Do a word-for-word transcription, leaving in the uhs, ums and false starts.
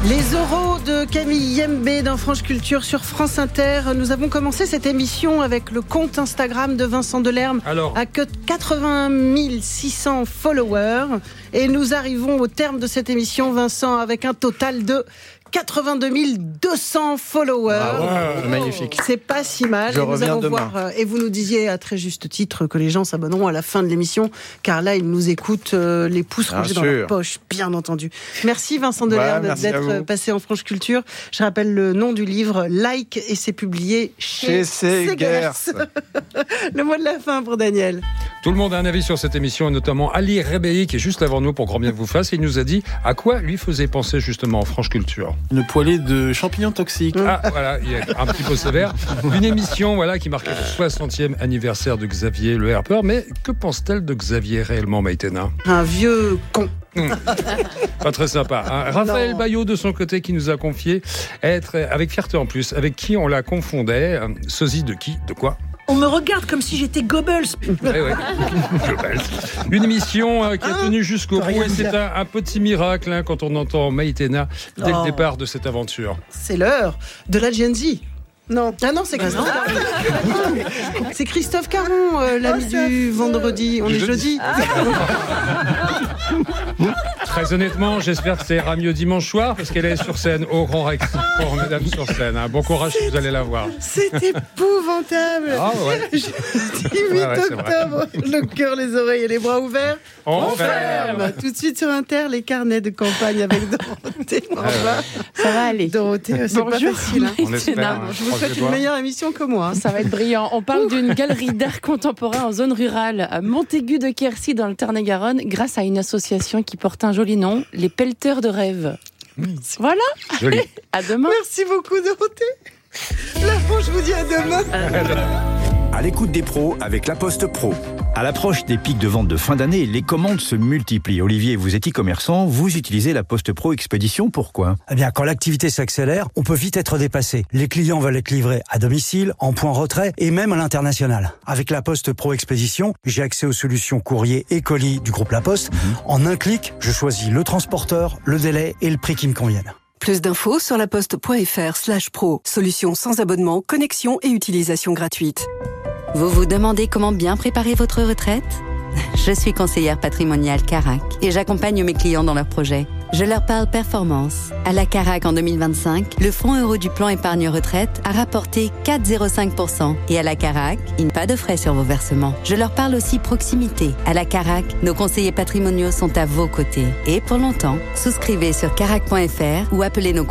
Les oraux de Camille Yembé dans France Culture sur France Inter. Nous avons commencé cette émission avec le compte Instagram de Vincent Delerme Alors. à que quatre-vingt mille six cents followers. Et nous arrivons au terme de cette émission, Vincent, avec un total de quatre-vingt-deux mille deux cents followers. Ah ouais, magnifique. C'est pas si mal. Je et, nous reviens allons demain. voir, euh, et vous nous disiez à très juste titre que les gens s'abonneront à la fin de l'émission, car là, ils nous écoutent euh, les pouces Bien rangés dans sûr. leur poche, bien entendu. Merci Vincent Delerme Ouais, merci à d'être vous. passé en France Culture. Je rappelle le nom du livre, Like, et c'est publié chez, Chez Segers. Le mot de la fin pour Daniel. Tout le monde a un avis sur cette émission, et notamment Ali Rebei, qui est juste avant nous pour grand bien que vous fasse. Et il nous a dit à quoi lui faisait penser justement en France Culture. Une poêlée de champignons toxiques. Ah, voilà, il est un petit peu sévère. Une émission voilà, qui marquait le soixantième anniversaire de Xavier le Harper. Mais que pense-t-elle de Xavier réellement, Maïtena ? Un vieux con. Pas très sympa. Hein. Raphaël Non. Bayot, de son côté, qui nous a confié être, avec fierté en plus, avec qui on la confondait. euh, Sosie de qui ? De quoi ? On me regarde comme si j'étais Goebbels. Ouais, ouais. Global. Une émission euh, qui a tenu jusqu'au peut bout, rien et c'est un, un petit miracle hein, quand on entend Maïtena dès Oh. le départ de cette aventure. C'est l'heure de la Gen Z. Non. Ah non, c'est Christophe Caron. C'est Christophe Caron, euh, l'ami du vendredi. On Du est jeudi. jeudi. Très honnêtement, j'espère que ça ira mieux dimanche soir parce qu'elle est sur scène au Grand Rex. Pour mesdames sur scène. Hein. Bon courage si vous allez la voir. C'est épouvantable. Ah ouais. Jeudi huit Ouais, ouais, c'est vrai. octobre, le cœur, les oreilles et les bras ouverts. On ferme. ferme. Tout de suite sur Inter, les carnets de campagne avec Dorothée. Au revoir. Ça va aller. Dorothée, c'est pas Bonjour. facile. Hein. On espère. hein. Je vous Croisez souhaite les une doigts. meilleure émission que moi. hein. Ça va être brillant. On parle d'une galerie d'art contemporain en zone rurale à Montaigu de Quercy dans le Tarn-et-Garonne grâce à une association qui porte un joli nom, les Pelleteurs de rêves. Voilà. Joli. À demain. Merci beaucoup, Dorothée. Là, je vous dis à demain. À l'écoute des pros avec La Poste Pro. À l'approche des pics de vente de fin d'année, les commandes se multiplient. Olivier, vous êtes e-commerçant, vous utilisez La Poste Pro Expédition, pourquoi ? Eh bien, quand l'activité s'accélère, on peut vite être dépassé. Les clients veulent être livrés à domicile, en point retrait et même à l'international. Avec La Poste Pro Expédition, j'ai accès aux solutions courrier et colis du groupe La Poste. En un clic, je choisis le transporteur, le délai et le prix qui me conviennent. Plus d'infos sur laposte.fr slash pro. Solution sans abonnement, connexion et utilisation gratuite. Vous vous demandez comment bien préparer votre retraite ? Je suis conseillère patrimoniale Carac et j'accompagne mes clients dans leurs projets. Je leur parle performance. À la Carac en deux mille vingt-cinq, le fonds euro du plan épargne retraite a rapporté quatre virgule zéro cinq pour cent. Et à la Carac, il n'y a pas de frais sur vos versements. Je leur parle aussi proximité. À la Carac, nos conseillers patrimoniaux sont à vos côtés. Et pour longtemps, souscrivez sur carac point f r ou appelez nos